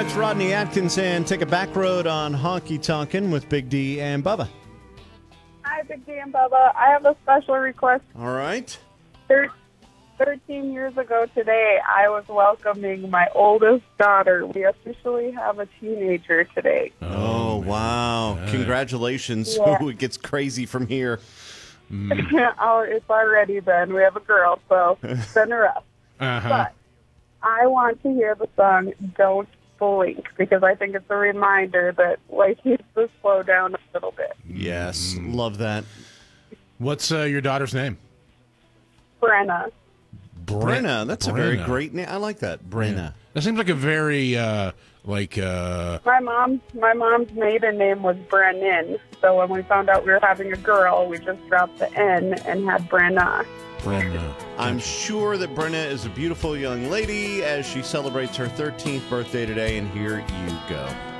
right, it's Rodney Atkinson. Take a back road on Honky Tonkin' with Big D and Bubba. Hi, Big D and Bubba. I have a special request. All right. 13 years ago today, I was welcoming my oldest daughter. We officially have a teenager today. Oh, wow. Nice. Congratulations. Yeah. Ooh, it gets crazy from here. Oh, it's already been. We have a girl, so send her up. Uh-huh. But I want to hear the song Don't Blink because I think it's a reminder that life needs to slow down a little bit. Yes, love that. What's your daughter's name? Brenna. Brenna, that's a very Brenna. great name. I like that. Brenna. That seems like a very, My mom's maiden name was Brennan, so when we found out we were having a girl, we just dropped the N and had Brenna. Brenna. I'm sure that Brenna is a beautiful young lady as she celebrates her 13th birthday today, and here you go.